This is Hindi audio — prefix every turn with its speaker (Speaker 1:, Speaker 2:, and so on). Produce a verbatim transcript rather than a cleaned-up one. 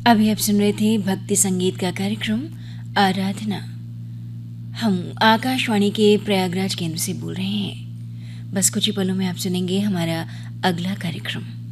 Speaker 1: अभी आप सुन रहे थे भक्ति संगीत का कार्यक्रम आराधना। हम आकाशवाणी के प्रयागराज केंद्र से बोल रहे हैं। बस कुछ ही पलों में आप सुनेंगे हमारा अगला कार्यक्रम।